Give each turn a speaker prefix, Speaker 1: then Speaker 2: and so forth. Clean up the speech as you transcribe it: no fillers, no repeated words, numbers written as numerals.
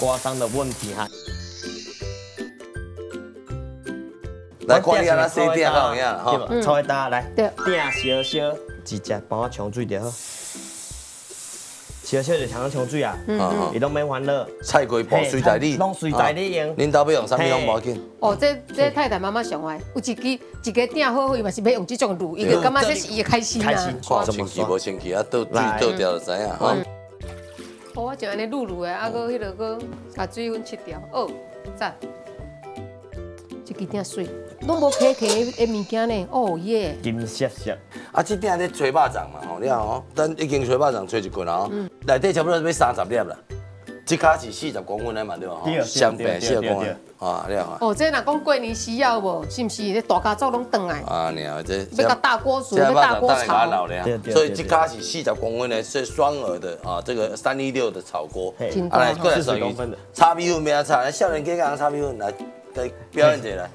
Speaker 1: 刮伤的问题哈。
Speaker 2: 来看你安那洗鼎较有影吼。
Speaker 1: 抽一打来，
Speaker 3: 对
Speaker 1: 鼎烧烧，一只帮我冲水就好。烧烧就通冲水啊，伊拢免烦恼。
Speaker 2: 菜龟煲水在你，
Speaker 1: 拢水在你用。
Speaker 2: 恁兜要用啥物拢无要紧。
Speaker 3: 哦，这太太妈妈上坏，有一个鼎好好，伊嘛是要用这种炉，伊就感觉这是伊的开心啊。
Speaker 2: 看清气无清气啊，倒水倒掉就知影吼。
Speaker 3: 哦，我就安尼卤的，啊，搁迄落搁把水分切掉，哦，赞。这支鼎水，拢无开的物件呢，哦耶！
Speaker 1: 金色色。
Speaker 2: 啊，这鼎咧吹肉粽嘛吼，你看吼，咱已经吹肉粽吹一棍啊吼，内底差不多要30粒啦。这卡是40公分的嘛对吧？相平40公分，啊，你看。
Speaker 3: 哦，这若讲过年需要无，是毋是？这大家族拢转来。
Speaker 2: 啊，你看这。
Speaker 3: 要甲大锅煮，要大锅炒。
Speaker 2: 所以这卡是40公分的，是双耳的啊，这个316的炒锅。
Speaker 3: 啊，
Speaker 2: 来，过来
Speaker 1: 40公分的。
Speaker 2: 炒米粉没有炒，少年家讲炒米粉来表演一下来。